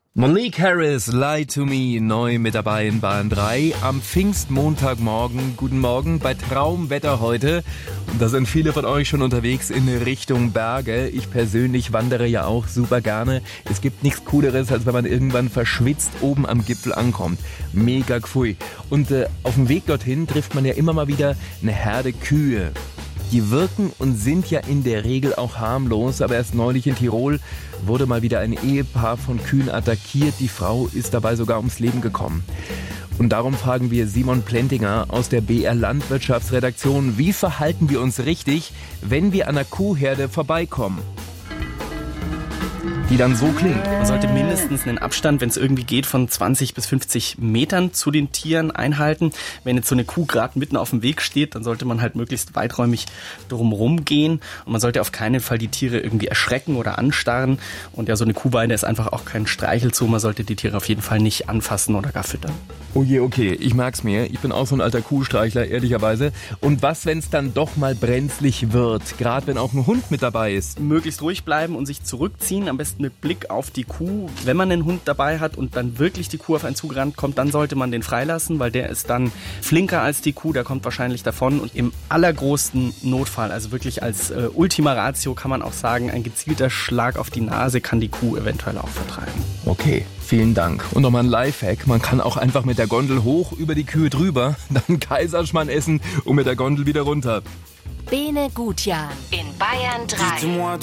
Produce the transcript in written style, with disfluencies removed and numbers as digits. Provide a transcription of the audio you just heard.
Monique Harris, Lie to Me, neu mit dabei in Bayern 3 am Pfingstmontagmorgen. Guten Morgen bei Traumwetter heute. Und da sind viele von euch schon unterwegs in Richtung Berge. Ich persönlich wandere ja auch super gerne. Es gibt nichts Cooleres, als wenn man irgendwann verschwitzt oben am Gipfel ankommt. Mega pfui. Und auf dem Weg dorthin trifft man ja immer mal wieder eine Herde Kühe. Die wirken und sind ja in der Regel auch harmlos, aber erst neulich in Tirol wurde mal wieder ein Ehepaar von Kühen attackiert. Die Frau ist dabei sogar ums Leben gekommen. Und darum fragen wir Simon Plentinger aus der BR Landwirtschaftsredaktion, wie verhalten wir uns richtig, wenn wir an einer Kuhherde vorbeikommen? Die dann so klingt. Man sollte mindestens einen Abstand, wenn es irgendwie geht, von 20 bis 50 Metern zu den Tieren einhalten. Wenn jetzt so eine Kuh gerade mitten auf dem Weg steht, dann sollte man halt möglichst weiträumig drumherum gehen. Und man sollte auf keinen Fall die Tiere irgendwie erschrecken oder anstarren. Und ja, so eine Kuhweide ist einfach auch kein Streichelzoo. Man sollte die Tiere auf jeden Fall nicht anfassen oder gar füttern. Oh je, okay, ich merk's mir. Ich bin auch so ein alter Kuhstreichler, ehrlicherweise. Und was, wenn es dann doch mal brenzlig wird? Gerade wenn auch ein Hund mit dabei ist. Möglichst ruhig bleiben und sich zurückziehen, am besten mit Blick auf die Kuh. Wenn man einen Hund dabei hat und dann wirklich die Kuh auf einen zugerannt kommt, dann sollte man den freilassen, weil der ist dann flinker als die Kuh, der kommt wahrscheinlich davon. Und im allergrößten Notfall, also wirklich als Ultima Ratio kann man auch sagen, ein gezielter Schlag auf die Nase kann die Kuh eventuell auch vertreiben. Okay, vielen Dank. Und nochmal ein Lifehack, man kann auch einfach mit der Gondel hoch über die Kühe drüber, dann Kaiserschmarrn essen und mit der Gondel wieder runter. Bene Gutjahr in Bayern 3.